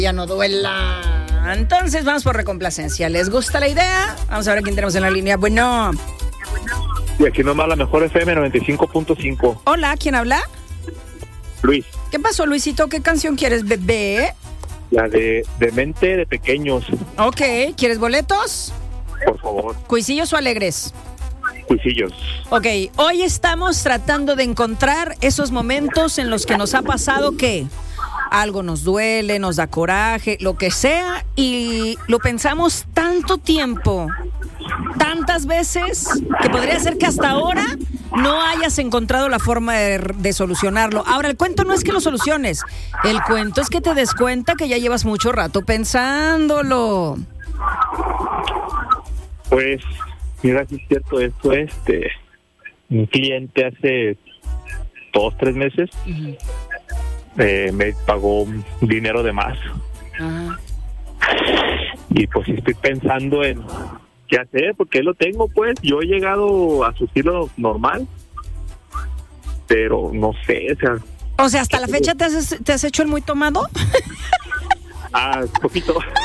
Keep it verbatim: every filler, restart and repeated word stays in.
Ya no duela. Entonces vamos por recomplacencia. ¿Les gusta la idea? Vamos a ver a quién tenemos en la línea. Bueno. Y aquí nomás la mejor F M noventa y cinco punto cinco. Hola, ¿quién habla? Luis. ¿Qué pasó, Luisito? ¿Qué canción quieres, bebé? La de Demente de Pequeños. Ok, ¿quieres boletos? Por favor. ¿Cuisillos o alegres? Cuisillos. Ok, hoy estamos tratando de encontrar esos momentos en los que nos ha pasado que algo nos duele, nos da coraje, lo que sea, y lo pensamos tanto tiempo, tantas veces, que podría ser que hasta ahora no hayas encontrado la forma de, de solucionarlo. Ahora, el cuento no es que lo soluciones, el cuento es que te des cuenta que ya llevas mucho rato pensándolo. Pues, mira, si es cierto esto, este, un cliente hace dos, tres meses uh-huh. eh, me pagó un dinero de más. Uh-huh. Y pues estoy pensando en qué hacer, porque lo tengo, pues, yo he llegado a su estilo normal, pero no sé, o sea... O sea, ¿hasta la fecha te has, te has hecho el muy tomado? Ah, poquito.